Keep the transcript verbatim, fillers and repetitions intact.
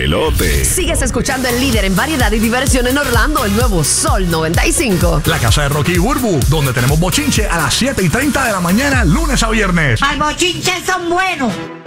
despelote. Sigues escuchando el líder en variedad y diversión en Orlando, el nuevo Sol noventa y cinco. La casa de Rocky y Burbu, donde tenemos bochinche a las siete y treinta de la mañana, lunes a viernes. ¡Al bochinche son buenos!